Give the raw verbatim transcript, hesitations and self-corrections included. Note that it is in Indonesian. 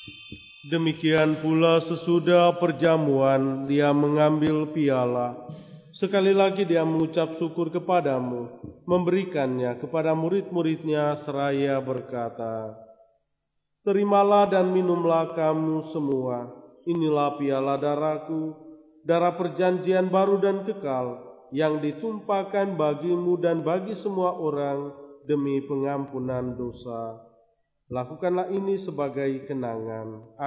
Demikian pula sesudah perjamuan dia mengambil piala. Sekali lagi dia mengucap syukur kepadamu, memberikannya kepada murid-muridnya seraya berkata, "Terimalah dan minumlah kamu semua, inilah piala darahku, darah perjanjian baru dan kekal, yang ditumpahkan bagimu dan bagi semua orang demi pengampunan dosa. Lakukanlah ini sebagai kenangan